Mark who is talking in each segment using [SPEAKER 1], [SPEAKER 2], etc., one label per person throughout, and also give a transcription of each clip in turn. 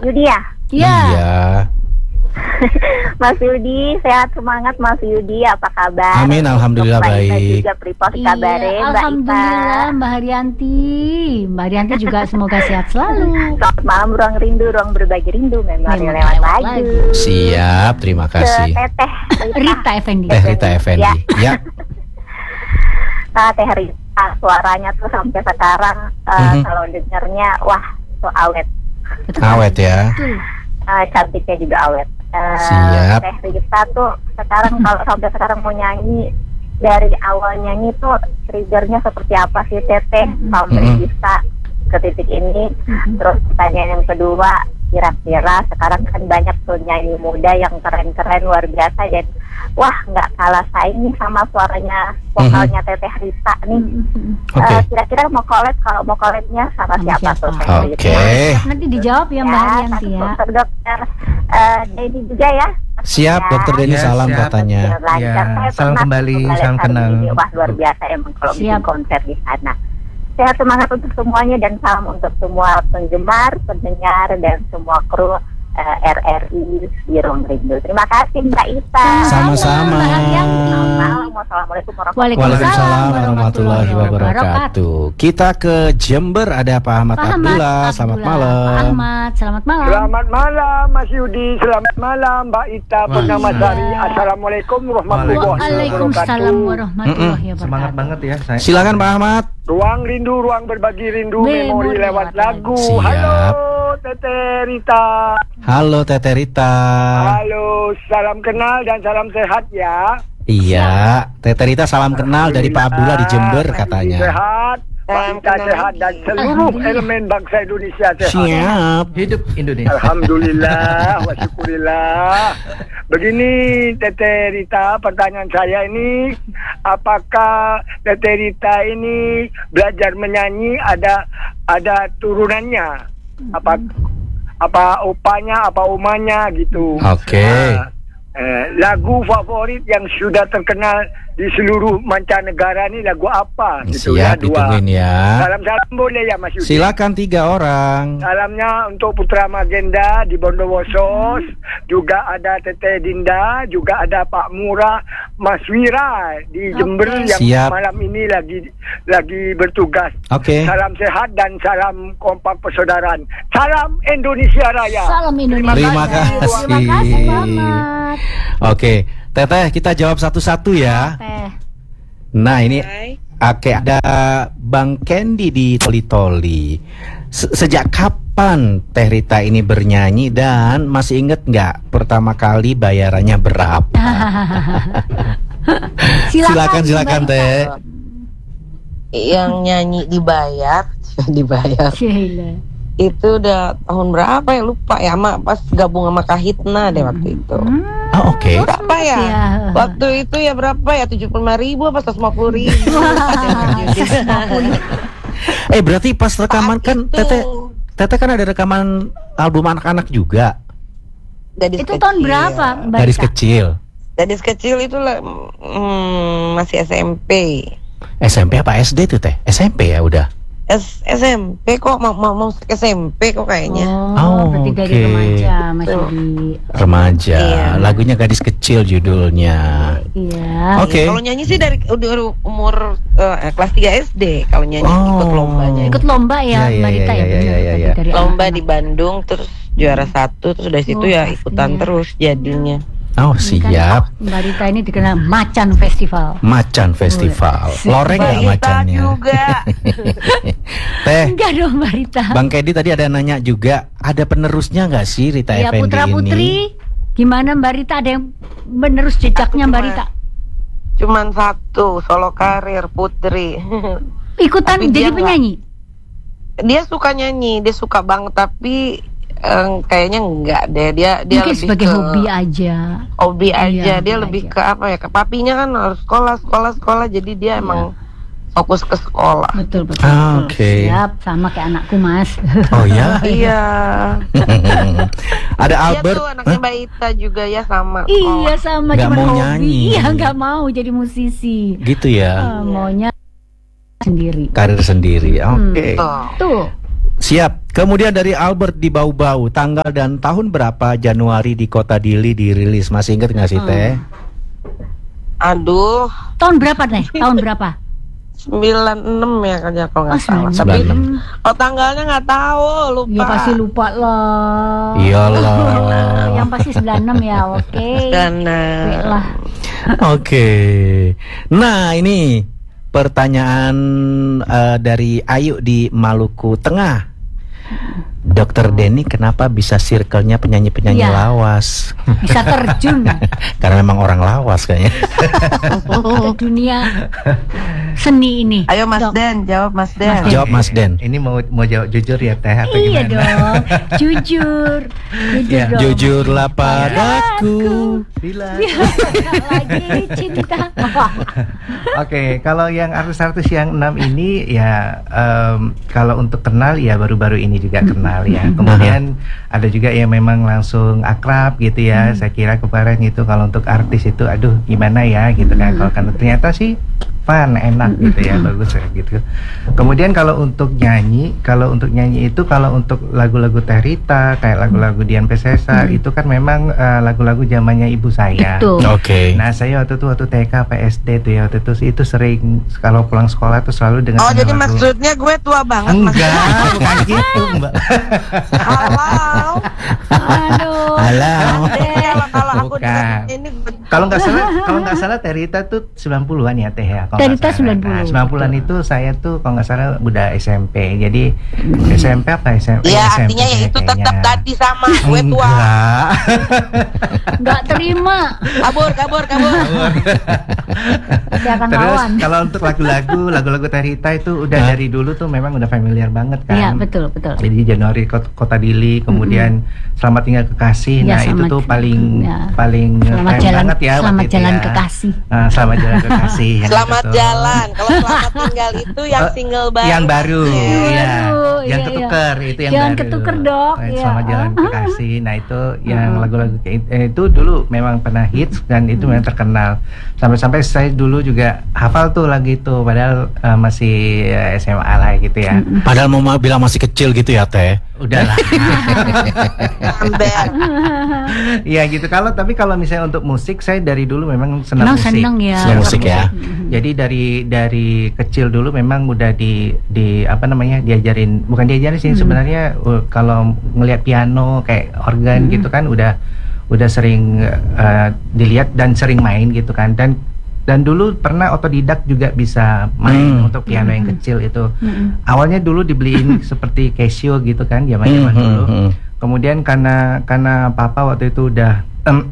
[SPEAKER 1] Yudi ya?
[SPEAKER 2] Iya.
[SPEAKER 3] Iya.
[SPEAKER 1] Mas Yudi, sehat semangat Mas Yudi, apa kabar?
[SPEAKER 3] Amin, alhamdulillah
[SPEAKER 1] Mbak Ita
[SPEAKER 3] baik.
[SPEAKER 1] juga pripos kabare, Mbak Ita.
[SPEAKER 2] Alhamdulillah Mbak Haryanti. Mbak Haryanti juga semoga sehat selalu.
[SPEAKER 1] Selamat malam, ruang rindu, ruang berbagi rindu, memori lewat lagu.
[SPEAKER 3] Siap, terima
[SPEAKER 1] Ke
[SPEAKER 3] kasih.
[SPEAKER 1] Teteh
[SPEAKER 2] Rita Effendi.
[SPEAKER 3] Rita Effendi. Ya.
[SPEAKER 1] Teh Rita, suaranya tuh sampai sekarang kalau dengarnya, wah, tuh awet.
[SPEAKER 3] Awet ya.
[SPEAKER 2] Betul.
[SPEAKER 1] Cantiknya juga awet.
[SPEAKER 3] Siap.
[SPEAKER 1] Teh Rita tuh sekarang kalau sampai sekarang mau nyanyi, dari awal nyanyi tuh triggernya seperti apa sih Teteh sampai bisa ke titik ini. Terus pertanyaan yang kedua, kira-kira sekarang kan banyak tuh nyanyi muda yang keren-keren luar biasa dan wah nggak kalah saing nih sama suaranya vokalnya Teteh Rita nih. Kira-kira mau collab, kalau mau collabnya sama siapa tuh?
[SPEAKER 3] Oke.
[SPEAKER 2] Nanti dijawab ya Mbak Haryanti ya.
[SPEAKER 1] Dokter Denny juga ya.
[SPEAKER 3] Siap, Dokter Denny, salam
[SPEAKER 4] siap.
[SPEAKER 3] katanya.
[SPEAKER 4] Ya, salam kembali, salam kenal.
[SPEAKER 1] Wah luar biasa emang kalau bikin
[SPEAKER 2] Siap.
[SPEAKER 1] konser di sana. Sehat semangat untuk semuanya dan salam untuk semua penggemar, pendengar dan semua kru RRI di Ruang Rindu. Terima kasih Mbak Ita.
[SPEAKER 3] Sama-sama.
[SPEAKER 2] Mbak Haryanti.
[SPEAKER 1] Selamat malam. Wassalamualaikum warahmatullahi
[SPEAKER 3] Waalaikumsalam warahmatullahi wabarakatuh. Kita ke Jember, ada Pak Ahmad Abdullah. Selamat malam.
[SPEAKER 2] Pak Ahmad, selamat malam.
[SPEAKER 5] Selamat malam Mas Yudi, selamat malam Mbak Ita Purnamasari. Assalamualaikum warahmatullahi
[SPEAKER 2] Waalaikumsalam
[SPEAKER 5] wabarakatuh.
[SPEAKER 2] warahmatullahi wabarakatuh.
[SPEAKER 4] Semangat banget ya saya.
[SPEAKER 3] Silakan Pak Ahmad.
[SPEAKER 5] Ruang rindu, ruang berbagi rindu, memori lewat lagu.
[SPEAKER 3] Siap.
[SPEAKER 5] Halo Teteh Rita.
[SPEAKER 3] Halo Teteh Rita.
[SPEAKER 5] Halo, salam kenal dan salam sehat ya.
[SPEAKER 3] Iya, Teteh Rita salam kenal dari Pak Abdullah di Jember katanya.
[SPEAKER 5] Sehat, Mbak Ita sehat dan seluruh elemen bangsa Indonesia sehat.
[SPEAKER 3] Siap.
[SPEAKER 4] Hidup Indonesia.
[SPEAKER 5] Alhamdulillah, wa syukurillah. Begini Teteh Rita, pertanyaan saya ini, apakah Teteh Rita ini belajar menyanyi ada turunannya? Apa opanya, apa umanya gitu?
[SPEAKER 3] Oke.
[SPEAKER 5] Lagu favorit yang sudah terkenal di seluruh mancanegara ini lagu apa? Gitu
[SPEAKER 3] Siap,
[SPEAKER 5] dua.
[SPEAKER 3] ditungguin ya.
[SPEAKER 5] Salam-salam boleh ya Mas Yudi?
[SPEAKER 3] Silakan 3 orang.
[SPEAKER 5] Salamnya untuk Putra Magenda di Bondowoso, juga ada Teteh Dinda, juga ada Pak Murah, Mas Wira di Jember yang
[SPEAKER 3] Siap.
[SPEAKER 5] malam ini lagi bertugas.
[SPEAKER 3] Oke.
[SPEAKER 5] Salam sehat dan salam kompak persaudaraan. Salam Indonesia Raya.
[SPEAKER 2] Salam Indonesia.
[SPEAKER 3] Terima kasih.
[SPEAKER 2] Terima kasih Pak Ahmad.
[SPEAKER 3] Oke, Teteh kita jawab satu-satu ya.
[SPEAKER 2] Teh.
[SPEAKER 3] Nah ini oke, ada Bang Kendi di Toli-Toli. Sejak kapan Teh Rita ini bernyanyi dan masih inget nggak pertama kali bayarannya berapa? Silakan
[SPEAKER 2] Mbak
[SPEAKER 3] Teh.
[SPEAKER 6] Yang nyanyi dibayar
[SPEAKER 2] Sheila.
[SPEAKER 6] itu udah tahun berapa ya, lupa ya, pas gabung sama Kahitna deh waktu itu.
[SPEAKER 3] Oh, oke.
[SPEAKER 6] Berapa ya?
[SPEAKER 2] Iya.
[SPEAKER 6] Waktu itu ya berapa ya, 75.000 apa 150.000?
[SPEAKER 3] Berarti pas rekaman kan Teteh kan ada rekaman album anak-anak juga.
[SPEAKER 2] Itu tahun berapa Mbak
[SPEAKER 3] Gadis
[SPEAKER 2] Rita?
[SPEAKER 3] kecil.
[SPEAKER 6] Gadis kecil itu masih SMP.
[SPEAKER 3] SMP apa SD tuh Teh? SMP ya udah.
[SPEAKER 6] SMP kok mau SMP kok kayaknya.
[SPEAKER 2] Oh, berarti dari
[SPEAKER 3] oke.
[SPEAKER 2] remaja Mas Yudi.
[SPEAKER 3] Remaja.
[SPEAKER 6] Iya.
[SPEAKER 3] Lagunya Gadis Kecil judulnya.
[SPEAKER 2] Iya.
[SPEAKER 3] Oke.
[SPEAKER 6] Kalau nyanyi sih dari udah umur kelas 3 SD. Kalau nyanyi ikut lombanya.
[SPEAKER 2] Ikut lomba ya
[SPEAKER 3] Iya,
[SPEAKER 2] Mbak
[SPEAKER 3] iya,
[SPEAKER 2] Rita
[SPEAKER 3] iya,
[SPEAKER 2] ya,
[SPEAKER 3] iya,
[SPEAKER 2] benar.
[SPEAKER 3] iya,
[SPEAKER 2] Tadi
[SPEAKER 3] iya.
[SPEAKER 2] dari
[SPEAKER 6] Lomba
[SPEAKER 2] anak-anak.
[SPEAKER 6] di Bandung terus juara 1, terus dari situ ya ikutan
[SPEAKER 2] iya.
[SPEAKER 6] terus jadinya.
[SPEAKER 3] Oh
[SPEAKER 2] Ini kan
[SPEAKER 3] siap.
[SPEAKER 2] Mbak Rita ini dikenal Macan Festival.
[SPEAKER 3] Macan Festival. Loreng nggak
[SPEAKER 6] Balita
[SPEAKER 3] macannya?
[SPEAKER 6] juga.
[SPEAKER 3] Teh,
[SPEAKER 2] Enggak dong Mbak Rita.
[SPEAKER 3] Bang Kedi tadi ada nanya juga, ada penerusnya nggak sih Rita
[SPEAKER 2] Ya
[SPEAKER 3] Effendi
[SPEAKER 2] putra
[SPEAKER 3] ini?
[SPEAKER 2] putri. Gimana Mbak Rita, ada yang menerus jejaknya Mbak Rita?
[SPEAKER 6] Cuman satu, solo karir Putri.
[SPEAKER 2] Ikutan
[SPEAKER 6] Tapi
[SPEAKER 2] jadi
[SPEAKER 6] dia
[SPEAKER 2] penyanyi.
[SPEAKER 6] Dia suka nyanyi, dia suka banget, tapi kayaknya enggak deh. Dia
[SPEAKER 2] Mungkin
[SPEAKER 6] lebih
[SPEAKER 2] sebagai
[SPEAKER 6] ke
[SPEAKER 2] hobi aja.
[SPEAKER 6] hobi aja.
[SPEAKER 2] Iya,
[SPEAKER 6] Dia
[SPEAKER 2] hobi
[SPEAKER 6] lebih
[SPEAKER 2] aja.
[SPEAKER 6] ke apa ya? Ke papinya kan harus sekolah. Jadi dia emang fokus ke sekolah.
[SPEAKER 2] Betul.
[SPEAKER 3] Oke.
[SPEAKER 2] Siap, sama kayak anakku Mas.
[SPEAKER 3] Oh ya?
[SPEAKER 6] Iya.
[SPEAKER 3] Ada
[SPEAKER 6] Dia
[SPEAKER 3] Albert.
[SPEAKER 6] tuh anaknya Mbak Ita juga ya sama.
[SPEAKER 2] Iya sama,
[SPEAKER 3] Nggak
[SPEAKER 2] cuma
[SPEAKER 3] mau
[SPEAKER 2] hobi.
[SPEAKER 3] nyanyi.
[SPEAKER 2] Iya nggak mau jadi musisi.
[SPEAKER 3] Gitu ya.
[SPEAKER 2] Maunya sendiri.
[SPEAKER 3] Karir sendiri. Oke.
[SPEAKER 6] Tuh.
[SPEAKER 2] Tuh.
[SPEAKER 3] Siap. Kemudian dari Albert di Bau-Bau, tanggal dan tahun berapa Januari di Kota Dili dirilis? Masih ingat nggak sih Teh?
[SPEAKER 6] Aduh,
[SPEAKER 2] Tahun berapa Teh? Tahun berapa?
[SPEAKER 6] 96 ya kayaknya kalau nggak salah.
[SPEAKER 2] 96.
[SPEAKER 6] Tapi
[SPEAKER 3] 96.
[SPEAKER 6] kalau tanggalnya nggak tahu, lupa.
[SPEAKER 2] Ya pasti lupa lah.
[SPEAKER 3] Iyalah.
[SPEAKER 2] Yang pasti 96 ya, oke.
[SPEAKER 6] Dan
[SPEAKER 2] Oke lah.
[SPEAKER 3] Oke. Nah, ini pertanyaan dari Ayu di Maluku Tengah. Dokter Denny kenapa bisa circle-nya penyanyi-penyanyi
[SPEAKER 2] Iya.
[SPEAKER 3] lawas?
[SPEAKER 2] Bisa terjun
[SPEAKER 3] Karena memang orang lawas kayaknya.
[SPEAKER 2] ke dunia seni ini.
[SPEAKER 6] ayo Mas
[SPEAKER 2] Dok.
[SPEAKER 6] Den, jawab Mas Den.
[SPEAKER 3] Jawab Mas Den.
[SPEAKER 4] Ini mau jawab jujur ya Teh atau
[SPEAKER 2] Iya
[SPEAKER 4] gimana?
[SPEAKER 2] dong, jujur
[SPEAKER 4] Ya.
[SPEAKER 2] dong.
[SPEAKER 3] Jujurlah padaku.
[SPEAKER 4] Bila.
[SPEAKER 2] Lagi cinta.
[SPEAKER 4] Oke, kalau yang artis-artis yang 6 ini ya kalau untuk kenal ya baru-baru ini juga kenal ya. Kemudian ada juga yang memang langsung akrab gitu ya. Saya kira kemarin itu kalau untuk artis itu aduh gimana ya gitu kan. Kalau kan ternyata sih fun, enak gitu ya, bagus ya gitu. Kemudian kalau untuk nyanyi itu kalau untuk lagu-lagu Teh Rita, kayak lagu-lagu Dian Piscesar itu kan memang lagu-lagu zamannya ibu saya.
[SPEAKER 2] Betul.
[SPEAKER 3] Oke.
[SPEAKER 4] Nah saya waktu TK PSD tuh ya waktu itu sering kalau pulang sekolah tuh selalu dengan
[SPEAKER 6] Oh jadi
[SPEAKER 4] lagu.
[SPEAKER 6] maksudnya gue tua banget Mas Den.
[SPEAKER 4] Enggak, bukan gitu Mbak.
[SPEAKER 6] Halo.
[SPEAKER 2] Aduh.
[SPEAKER 3] Halo.
[SPEAKER 6] Kalau aku
[SPEAKER 4] Bukan.
[SPEAKER 6] ini
[SPEAKER 4] Kalau nggak salah Teh Rita tuh 90-an ya Teh ya. kalau
[SPEAKER 2] Teh
[SPEAKER 4] nggak
[SPEAKER 2] Rita
[SPEAKER 4] salah.
[SPEAKER 2] 90.
[SPEAKER 4] Nah, 90-an itu saya tuh kalau nggak salah udah SMP. Jadi SMP apa SMP?
[SPEAKER 6] ya
[SPEAKER 4] SMP
[SPEAKER 6] artinya ya itu tetap
[SPEAKER 4] kayaknya.
[SPEAKER 6] tadi sama gue tua.
[SPEAKER 4] Enggak.
[SPEAKER 2] Nggak terima.
[SPEAKER 6] Kabur.
[SPEAKER 2] Pasti akan
[SPEAKER 4] Terus
[SPEAKER 2] lawan.
[SPEAKER 4] kalau untuk lagu-lagu Teh Rita itu udah dari dulu tuh memang udah familiar banget kan.
[SPEAKER 2] Iya betul.
[SPEAKER 4] Jadi Januari Kota Dili, kemudian Selamat Tinggal Kekasih.
[SPEAKER 2] Ya,
[SPEAKER 4] Nah, itu
[SPEAKER 2] selamat-
[SPEAKER 4] tuh paling
[SPEAKER 2] ya.
[SPEAKER 4] keren banget ya waktu
[SPEAKER 2] Selamat
[SPEAKER 4] itu
[SPEAKER 2] jalan
[SPEAKER 4] ya.
[SPEAKER 2] kekasih.
[SPEAKER 4] Selamat Jalan Kekasih. yang
[SPEAKER 6] Selamat
[SPEAKER 4] itu tuh.
[SPEAKER 6] jalan. Kalau selamat tinggal itu yang single baru.
[SPEAKER 4] Yang baru,
[SPEAKER 6] Iya.
[SPEAKER 4] iya.
[SPEAKER 2] Baru,
[SPEAKER 4] Yang
[SPEAKER 2] iya,
[SPEAKER 4] ketuker itu yang
[SPEAKER 2] Jangan
[SPEAKER 4] baru.
[SPEAKER 2] ketuker, Dok, iya.
[SPEAKER 4] Selamat Jalan Kekasih. Nah, itu yang lagu-lagu itu dulu memang pernah hits dan itu memang terkenal. Sampai-sampai saya dulu juga hafal tuh lagu itu padahal masih SMA lah gitu ya.
[SPEAKER 3] Padahal mau bilang masih kecil gitu ya Teh.
[SPEAKER 4] Udahlah.
[SPEAKER 6] Ember.
[SPEAKER 4] Iya gitu. Tapi kalau misalnya untuk musik saya dari dulu memang senang
[SPEAKER 2] Memang
[SPEAKER 4] musik.
[SPEAKER 2] senang ya.
[SPEAKER 3] Senang musik ya.
[SPEAKER 4] Jadi dari kecil dulu memang udah di apa namanya diajarin, bukan diajarin sih sebenarnya kalau ngelihat piano kayak organ gitu kan udah sering dilihat dan sering main gitu kan dan dulu pernah otodidak juga bisa main untuk piano yang kecil itu. Awalnya dulu dibeliin seperti Casio gitu kan zaman-zaman dulu. Kemudian karena papa waktu itu udah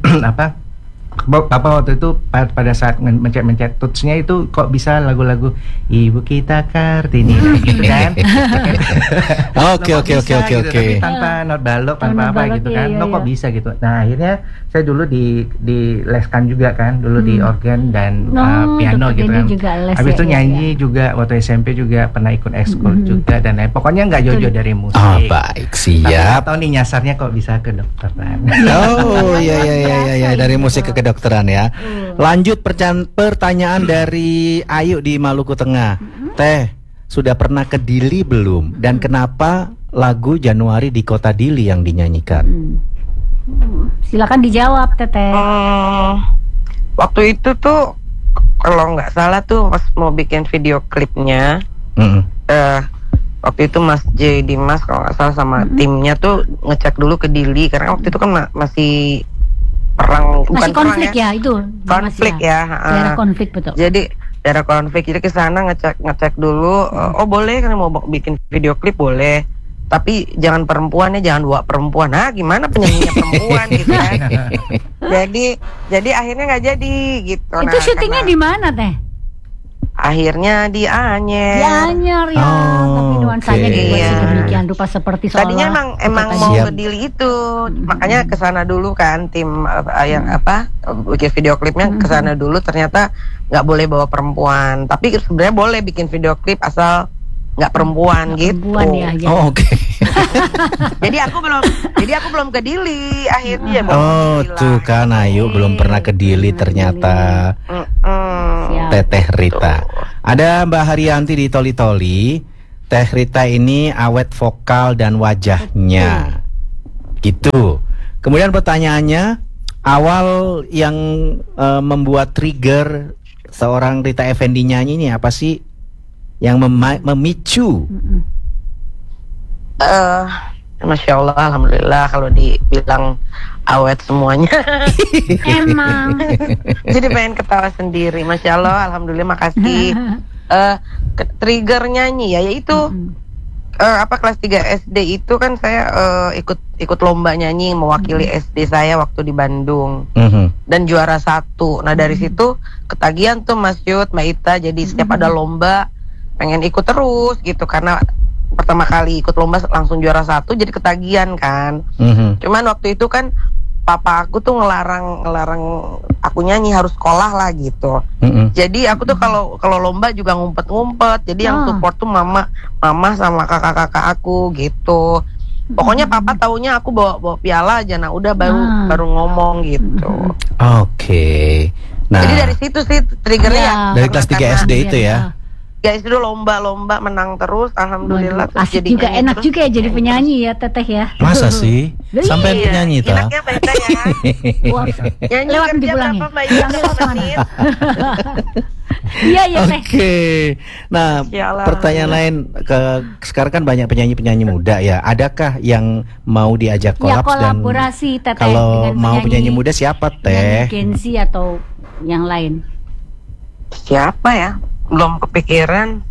[SPEAKER 4] Papa waktu itu pada saat mencet touch-nya itu kok bisa lagu-lagu Ibu Kita Kartini gitu kan.
[SPEAKER 3] Oke.
[SPEAKER 4] Tapi tanpa not balok, tanpa
[SPEAKER 2] Not
[SPEAKER 4] apa
[SPEAKER 2] balok,
[SPEAKER 4] gitu
[SPEAKER 2] iya,
[SPEAKER 4] kan.
[SPEAKER 2] iya,
[SPEAKER 4] Kok
[SPEAKER 2] iya.
[SPEAKER 4] bisa gitu. Nah, akhirnya saya dulu dileskan juga kan, dulu di organ dan piano
[SPEAKER 2] Dokter
[SPEAKER 4] gitu
[SPEAKER 2] Denny
[SPEAKER 4] kan.
[SPEAKER 2] juga les
[SPEAKER 4] Habis
[SPEAKER 2] ya,
[SPEAKER 4] itu
[SPEAKER 2] iya,
[SPEAKER 4] nyanyi juga waktu SMP juga pernah ikut ekskul juga dan lain. Pokoknya nggak jauh-jauh dari musik.
[SPEAKER 3] Oh, baik,
[SPEAKER 4] Tapi
[SPEAKER 3] siap.
[SPEAKER 4] nggak tahu nih nyasarnya kok bisa ke dokteran.
[SPEAKER 3] Oh, iya dari musik ke kedokteran ya. Lanjut pertanyaan dari Ayu di Maluku Tengah. Teh, sudah pernah ke Dili belum? Dan kenapa lagu Januari di Kota Dili yang dinyanyikan?
[SPEAKER 2] Silakan dijawab Teteh.
[SPEAKER 6] Waktu itu tuh kalau nggak salah tuh pas mau bikin video klipnya,
[SPEAKER 3] Mm-mm.
[SPEAKER 6] waktu itu Mas J Dimas kalau nggak salah sama timnya tuh ngecek dulu ke Dili karena waktu itu kan masih perang, bukan
[SPEAKER 2] Masih konflik
[SPEAKER 6] perang
[SPEAKER 2] ya itu.
[SPEAKER 6] konflik
[SPEAKER 2] Masih
[SPEAKER 6] ya.
[SPEAKER 2] Daerah konflik betul.
[SPEAKER 6] Jadi daerah konflik, jadi ke sana ngecek dulu. Oh boleh kan mau bikin video klip boleh, tapi jangan perempuan ya, jangan bawa perempuan. Nah gimana penyanyinya perempuan gitu kan. Jadi akhirnya nggak jadi gitu.
[SPEAKER 2] Itu syutingnya di mana Teh?
[SPEAKER 6] Akhirnya di Anyer.
[SPEAKER 2] Di Anyer ya. Tapi nuansanya
[SPEAKER 3] Oke.
[SPEAKER 2] dibuat
[SPEAKER 6] Iya.
[SPEAKER 2] sedemikian rupa seperti seolah
[SPEAKER 6] Tadinya emang
[SPEAKER 2] kita
[SPEAKER 6] mau
[SPEAKER 3] Siap.
[SPEAKER 6] ke Dili itu, makanya ke sana dulu kan tim yang bikin video klipnya ke sana dulu. Ternyata nggak boleh bawa perempuan, tapi sebenarnya boleh bikin video klip asal nggak perempuan gitu.
[SPEAKER 2] perempuan ya.
[SPEAKER 3] Oh, oke.
[SPEAKER 6] Jadi aku belum ke Dili akhirnya.
[SPEAKER 3] Oh, tuh kan Ayu belum pernah ke Dili ternyata.
[SPEAKER 2] Siap.
[SPEAKER 3] Teteh Rita. Ada Mbak Haryanti di Toli-Toli. Teh Rita ini awet vokal dan wajahnya. Gitu. Kemudian pertanyaannya, awal yang membuat trigger seorang Rita Effendy nyanyi ini apa sih? Yang memicu?
[SPEAKER 6] Masya Allah, alhamdulillah kalau dibilang awet semuanya.
[SPEAKER 2] Emang.
[SPEAKER 6] Jadi pengen ketawa sendiri. Masya Allah, alhamdulillah, makasih. Trigger nyanyi ya, yaitu kelas 3 SD itu kan saya ikut lomba nyanyi mewakili SD saya waktu di Bandung dan juara 1. Nah dari situ ketagihan tuh Mas Yud, Mbak Ita, jadi setiap ada lomba pengen ikut terus gitu, karena pertama kali ikut lomba langsung juara 1, jadi ketagihan kan. Cuman waktu itu kan papa aku tuh ngelarang aku nyanyi, harus sekolah lah gitu. Jadi aku tuh kalau lomba juga ngumpet-ngumpet. Jadi yang support tuh mama sama kakak-kakak aku gitu. Pokoknya papa taunya aku bawa piala aja. Nah udah baru ngomong gitu.
[SPEAKER 3] Oke. Nah,
[SPEAKER 6] jadi dari situ sih triggernya ya.
[SPEAKER 3] Dari kelas 3 SD itu ya.
[SPEAKER 6] Guys, itu lomba menang terus, alhamdulillah.
[SPEAKER 2] Waduh, asik juga, enak juga ya jadi penyanyi ya Teteh ya.
[SPEAKER 3] Masa sih? Sampai penyanyi toh?
[SPEAKER 6] Enaknya Mbak Ita ya.
[SPEAKER 2] Wah,
[SPEAKER 6] Nyanyi
[SPEAKER 2] lewat
[SPEAKER 6] kerja
[SPEAKER 2] dipulangi.
[SPEAKER 6] berapa Mbak Ita? Berapa menit?
[SPEAKER 2] Iya Teh.
[SPEAKER 3] Oke. Nah,
[SPEAKER 6] Yalah.
[SPEAKER 3] pertanyaan lain, sekarang kan banyak penyanyi-penyanyi muda ya. Adakah yang mau diajak
[SPEAKER 2] Ya
[SPEAKER 3] kolaps dan
[SPEAKER 2] kolaborasi Teteh
[SPEAKER 3] kalau
[SPEAKER 2] dengan
[SPEAKER 3] mau penyanyi muda siapa Teh?
[SPEAKER 2] Gen Z atau yang lain?
[SPEAKER 6] Siapa ya? Belum kepikiran.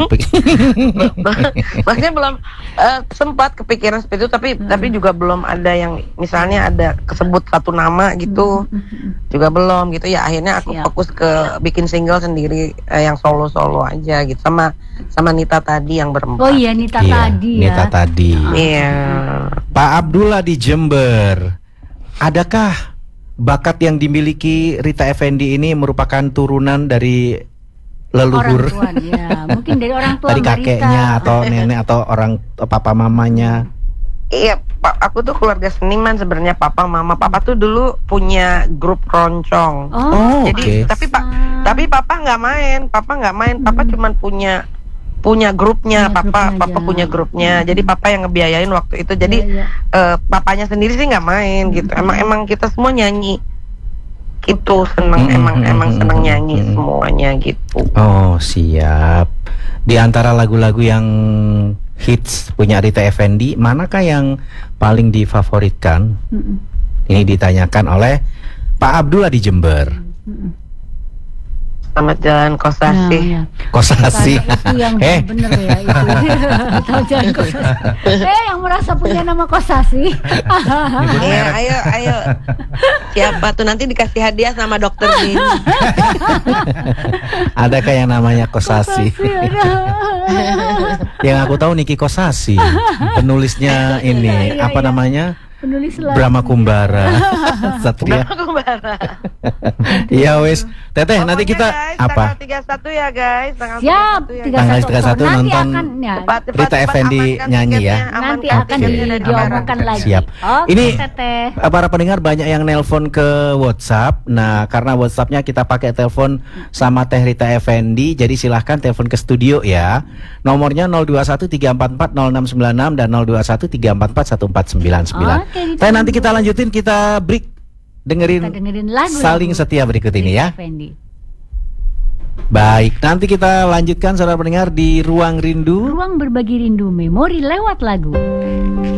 [SPEAKER 6] Maksudnya belum sempat kepikiran seperti itu, tapi juga belum ada yang misalnya ada kesebut satu nama gitu, juga belum gitu ya. Akhirnya aku fokus ke bikin single sendiri, yang solo aja gitu, sama Nita tadi yang berempat.
[SPEAKER 2] Oh iya, Nita tadi ya.
[SPEAKER 3] Nita tadi.
[SPEAKER 6] Iya.
[SPEAKER 3] Pak Abdullah di Jember, adakah bakat yang dimiliki Rita Effendy ini merupakan turunan dari leluhur?
[SPEAKER 2] Orang tua, ya. Mungkin dari orang tua
[SPEAKER 3] dari kakeknya atau nenek atau orang papa mamanya.
[SPEAKER 6] Iya, aku tuh keluarga seniman sebenarnya, papa mama. Papa tuh dulu punya grup keroncong. Jadi tapi papa nggak main. Papa cuman punya grupnya. Papa punya grupnya. Jadi papa yang ngebiayain waktu itu. Jadi papanya sendiri sih nggak main gitu. Emang kita semua nyanyi. Itu seneng, emang seneng nyanyi semuanya gitu.
[SPEAKER 3] Oh siap. Di antara lagu-lagu yang hits punya Rita Effendy, manakah yang paling difavoritkan? Ini ditanyakan oleh Pak Abdullah di Jember.
[SPEAKER 6] Selamat jalan Kosasi.
[SPEAKER 2] Nah, ya.
[SPEAKER 3] Kosasi.
[SPEAKER 2] Itu yang bener ya itu. Tahu jalan Kosasi. Yang merasa punya nama Kosasi.
[SPEAKER 6] Ayo. Siapa tuh nanti dikasih hadiah sama dokter Din.
[SPEAKER 3] Adakah yang namanya Kosasi? Yang aku tahu Niki Kosasi, penulisnya ini apa namanya?
[SPEAKER 2] Penulis lagu.
[SPEAKER 3] Brahma Kumbara. Satria.
[SPEAKER 6] Brahma Kumbara.
[SPEAKER 3] Iya wes. Teteh nanti kita
[SPEAKER 6] guys,
[SPEAKER 3] apa?
[SPEAKER 6] Tanggal 31 ya guys.
[SPEAKER 2] Siap,
[SPEAKER 3] 31 nonton Rita Effendy nyanyi ya.
[SPEAKER 2] Nanti akan diomongkan lagi.
[SPEAKER 3] Siap.
[SPEAKER 2] Oke,
[SPEAKER 3] Ini
[SPEAKER 2] Teteh.
[SPEAKER 3] para pendengar banyak yang nelpon ke WhatsApp. Nah, karena WhatsAppnya kita pakai telepon sama Teh Rita Effendy, jadi silahkan telepon ke studio ya. Nomornya 0213440696 dan 0213441499. Teh nanti kita lanjutin, kita break dengerin
[SPEAKER 2] lagu
[SPEAKER 3] Saling Setia berikut ini ya.
[SPEAKER 2] Effendy.
[SPEAKER 3] Baik, nanti kita lanjutkan saudara pendengar di Ruang Rindu.
[SPEAKER 2] Ruang berbagi rindu, memori lewat lagu.